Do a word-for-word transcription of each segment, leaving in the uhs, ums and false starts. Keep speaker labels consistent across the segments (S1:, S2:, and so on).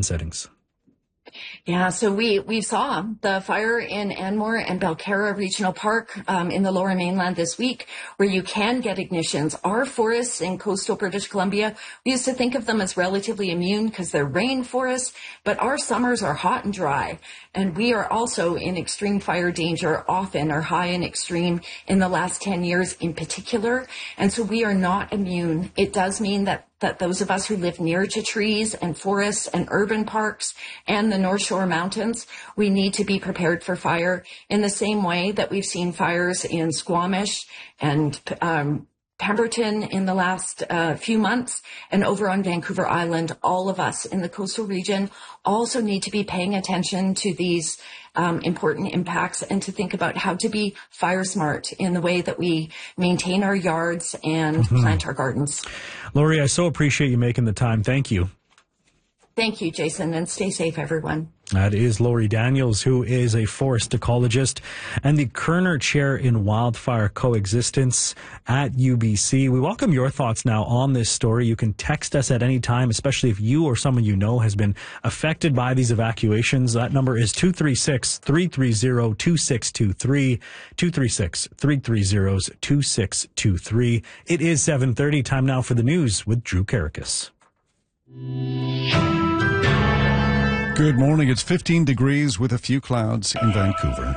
S1: urban settings?
S2: Yeah, so we, we saw the fire in Anmore and Belcarra Regional Park um, in the Lower Mainland this week, where you can get ignitions. Our forests in coastal British Columbia, we used to think of them as relatively immune because they're rainforests, but our summers are hot and dry. And we are also in extreme fire danger, often are high and extreme in the last ten years in particular. And so we are not immune. It does mean that that those of us who live near to trees and forests and urban parks and the North Shore Mountains, we need to be prepared for fire in the same way that we've seen fires in Squamish and um, Pemberton in the last uh, few months, and over on Vancouver Island. All of us in the coastal region also need to be paying attention to these um, important impacts and to think about how to be fire smart in the way that we maintain our yards and mm-hmm. plant our gardens.
S1: Lori, I so appreciate you making the time. Thank you.
S2: Thank you, Jason, and stay safe, everyone.
S1: That is Lori Daniels, who is a forest ecologist and the Kerner Chair in Wildfire Coexistence at U B C. We welcome your thoughts now on this story. You can text us at any time, especially if you or someone you know has been affected by these evacuations. That number is two three six, three three zero, two six two three, two three six, three three zero, two six two three. It is seven thirty. Time now for the news with Drew Karakis.
S3: Good morning. It's fifteen degrees with a few clouds in Vancouver.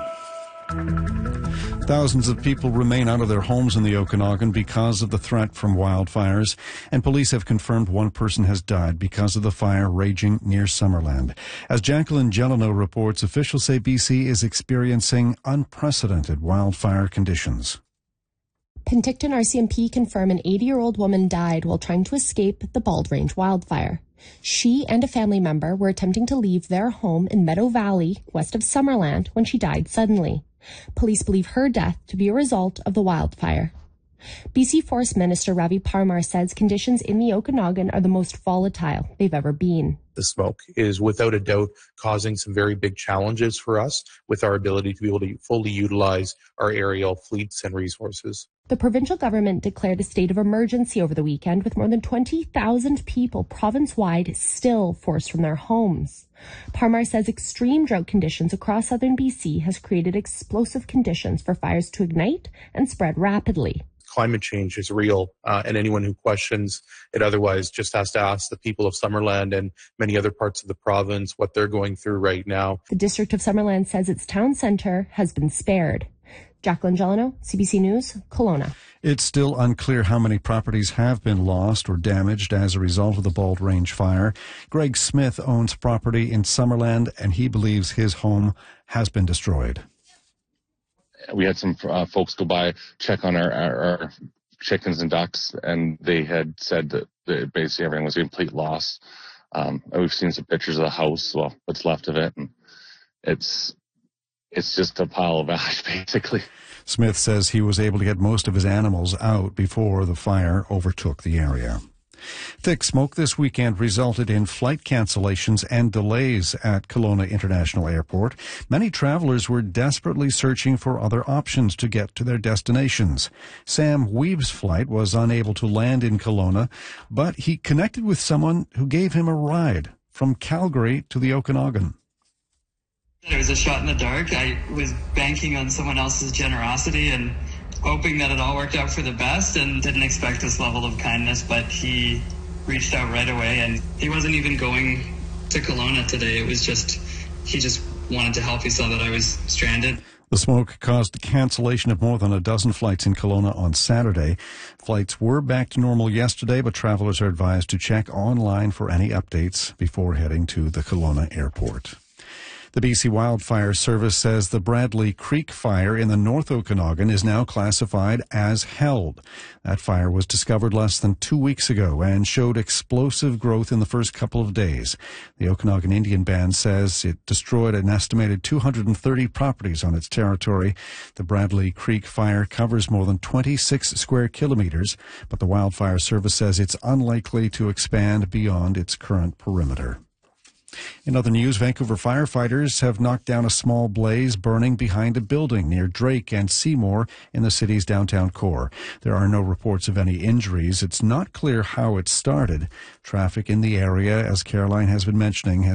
S3: Thousands of people remain out of their homes in the Okanagan because of the threat from wildfires, and police have confirmed one person has died because of the fire raging near Summerland. As Jacqueline Gelano reports, officials say B C is experiencing unprecedented wildfire conditions.
S4: Penticton R C M P confirm an eighty-year-old woman died while trying to escape the Bald Range wildfire. She and a family member were attempting to leave their home in Meadow Valley, west of Summerland, when she died suddenly. Police believe her death to be a result of the wildfire. B C Forest Minister Ravi Parmar says conditions in the Okanagan are the most volatile they've ever been.
S5: The smoke is without a doubt causing some very big challenges for us with our ability to be able to fully utilize our aerial fleets and resources.
S4: The provincial government declared a state of emergency over the weekend, with more than twenty thousand people province-wide still forced from their homes. Parmar says extreme drought conditions across southern B C has created explosive conditions for fires to ignite and spread rapidly.
S5: Climate change is real, uh, and anyone who questions it otherwise just has to ask the people of Summerland and many other parts of the province what they're going through right now.
S4: The district of Summerland says its town centre has been spared. Jacqueline Gelano, C B C News, Kelowna.
S3: It's still unclear how many properties have been lost or damaged as a result of the Bald Range fire. Greg Smith owns property in Summerland, and he believes his home has been destroyed.
S6: We had some uh, folks go by, check on our, our, our chickens and ducks, and they had said that, that basically everything was a complete loss. Um, we've seen some pictures of the house, well, what's left of it, and it's it's just a pile of ash, basically.
S3: Smith says he was able to get most of his animals out before the fire overtook the area. Thick smoke this weekend resulted in flight cancellations and delays at Kelowna International Airport. Many travelers were desperately searching for other options to get to their destinations. Sam Weave's flight was unable to land in Kelowna, but he connected with someone who gave him a ride from Calgary to the Okanagan.
S7: It was a shot in the dark. I was banking on someone else's generosity and hoping that it all worked out for the best, and didn't expect this level of kindness, but he reached out right away, and he wasn't even going to Kelowna today. It was just, he just wanted to help. He saw that I was stranded.
S3: The smoke caused the cancellation of more than a dozen flights in Kelowna on Saturday. Flights were back to normal yesterday, but travelers are advised to check online for any updates before heading to the Kelowna airport. The B C Wildfire Service says the Bradley Creek fire in the North Okanagan is now classified as held. That fire was discovered less than two weeks ago and showed explosive growth in the first couple of days. The Okanagan Indian Band says it destroyed an estimated two hundred thirty properties on its territory. The Bradley Creek fire covers more than twenty-six square kilometers, but the Wildfire Service says it's unlikely to expand beyond its current perimeter. In other news, Vancouver firefighters have knocked down a small blaze burning behind a building near Drake and Seymour in the city's downtown core. There are no reports of any injuries. It's not clear how it started. Traffic in the area, as Caroline has been mentioning, has